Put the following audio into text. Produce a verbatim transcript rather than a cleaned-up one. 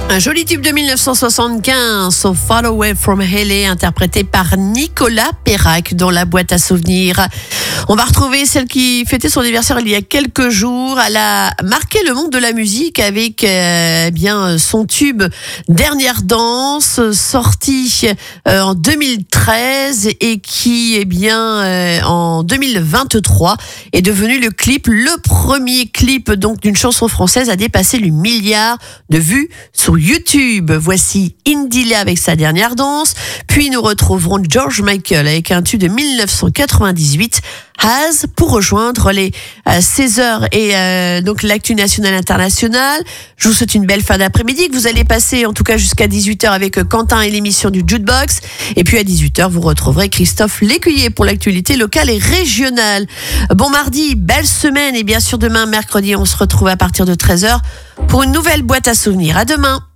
Un joli tube de mille neuf cent soixante-quinze, So Far Away From L A, interprété par Nicolas Perrac dans la boîte à souvenirs. On va retrouver celle qui fêtait son anniversaire il y a quelques jours. Elle a marqué le monde de la musique avec euh, eh bien son tube Dernière danse, sorti euh, en deux mille treize et qui eh bien euh, en deux mille vingt-trois est devenu le clip, le premier clip donc d'une chanson française à dépasser le milliard de vues sur YouTube. Voici Indila avec sa Dernière danse, puis nous retrouverons George Michael avec un tube de mille neuf cent quatre-vingt-dix-huit, Has, pour rejoindre les euh, seize heures et euh, donc l'actu nationale internationale. Je vous souhaite une belle fin d'après-midi que vous allez passer en tout cas jusqu'à dix-huit heures avec Quentin et l'émission du Jukebox. Et puis à dix-huit heures, vous retrouverez Christophe Lécuyer pour l'actualité locale et régionale. Bon mardi, belle semaine et bien sûr demain mercredi, on se retrouve à partir de treize heures pour une nouvelle boîte à souvenirs. À demain.